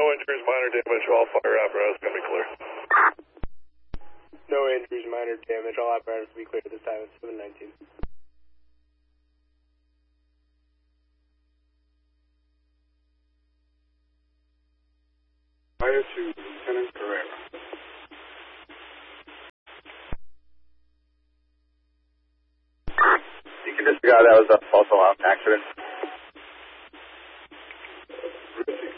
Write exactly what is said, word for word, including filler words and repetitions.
injuries, minor damage, all fire apparatus can be clear. No injuries, minor damage, all apparatus will be clear at this time. It's seven nineteen. Fire to Lieutenant Pereira. You can disregard that was a false alarm accident.